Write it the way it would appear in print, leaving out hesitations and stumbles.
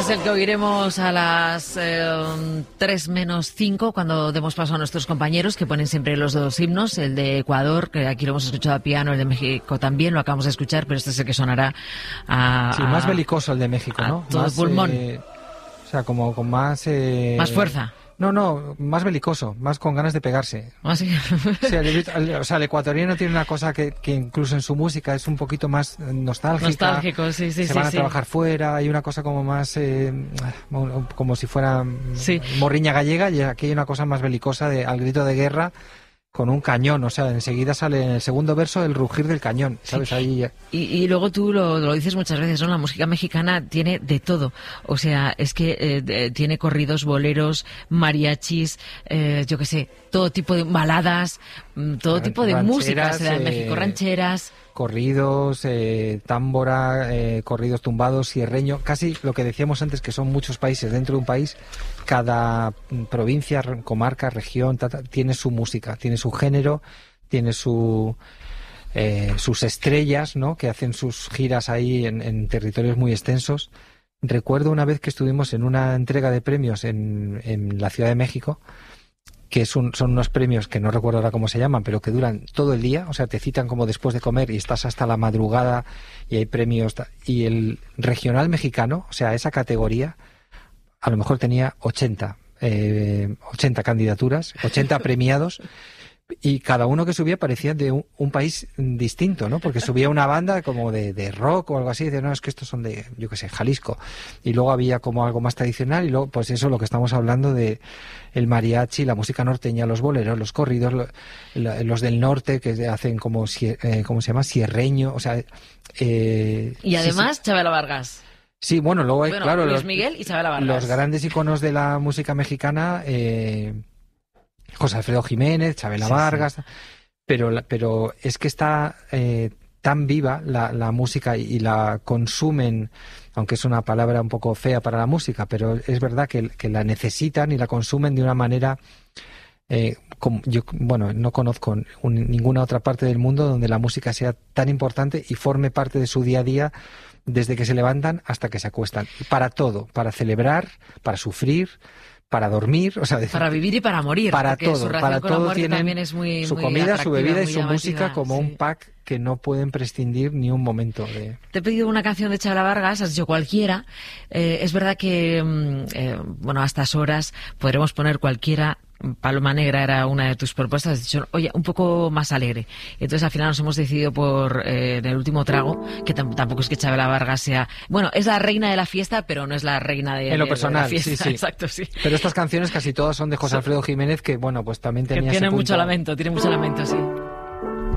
es el que oiremos a las 3 menos 5, cuando demos paso a nuestros compañeros, que ponen siempre los dos himnos, el de Ecuador, que aquí lo hemos escuchado a piano, el de México también, lo acabamos de escuchar, pero este es el que sonará Sí, más belicoso el de México, ¿no? Todo más, pulmón. O sea, como con más... más fuerza. No, más belicoso, más con ganas de pegarse. ¿Ah, sí? Sí, el ecuatoriano tiene una cosa que incluso en su música es un poquito más nostálgica. Nostálgico, sí. Se van a trabajar fuera, hay una cosa como más, como si fuera morriña gallega, y aquí hay una cosa más belicosa al grito de guerra, con un cañón, o sea, enseguida sale en el segundo verso el rugir del cañón, ¿sabes? Sí. Ahí... Y luego tú lo dices muchas veces, ¿no? La música mexicana tiene de todo, o sea, es que tiene corridos, boleros, mariachis, yo qué sé, todo tipo de baladas, todo tipo de música se da en México, rancheras... Corridos, támbora, corridos tumbados, sierreño, casi lo que decíamos antes, que son muchos países dentro de un país. Cada provincia, comarca, región, tiene su música, tiene su género, tiene sus estrellas, ¿no? Que hacen sus giras ahí en territorios muy extensos. Recuerdo una vez que estuvimos en una entrega de premios en la Ciudad de México, que son unos premios que no recuerdo ahora cómo se llaman, pero que duran todo el día, o sea, te citan como después de comer y estás hasta la madrugada y hay premios. Y el regional mexicano, o sea, esa categoría, a lo mejor tenía 80 candidaturas, 80 premiados, y cada uno que subía parecía de un país distinto, ¿no? Porque subía una banda como de rock o algo así, de no, es que estos son de, yo qué sé, Jalisco. Y luego había como algo más tradicional, y luego, pues eso, lo que estamos hablando de el mariachi, la música norteña, los boleros, los corridos, los del norte, que hacen como, ¿cómo se llama? Sierreño, o sea... y además, sí. Chabela Vargas. Sí, bueno, luego hay, claro... Luis Miguel y Chabela Vargas. Los grandes iconos de la música mexicana... José Alfredo Jiménez, Chabela Vargas, sí. Pero es que está tan viva la música y la consumen, aunque es una palabra un poco fea para la música, pero es verdad que la necesitan y la consumen de una manera... yo no conozco ninguna otra parte del mundo donde la música sea tan importante y forme parte de su día a día desde que se levantan hasta que se acuestan. Para todo, para celebrar, para sufrir... para dormir, o sea, para vivir y para morir, para porque todo, su relación para con la todo muerte tienen también es muy su muy comida, su bebida y su llamativa, música como sí. un pack que no pueden prescindir ni un momento de... Te he pedido una canción de Chabela Vargas, has dicho cualquiera. Es verdad que a estas horas podremos poner cualquiera. Paloma Negra era una de tus propuestas, has dicho, oye, un poco más alegre. Entonces al final nos hemos decidido por en el último trago, que tampoco es que Chabela Vargas sea... Bueno, es la reina de la fiesta, pero no es la reina de... En lo personal, de la fiesta. sí. Exacto, sí. Pero estas canciones casi todas son de José Alfredo Jiménez, que bueno, pues también tenía... Que tiene ese punto... mucho lamento, sí.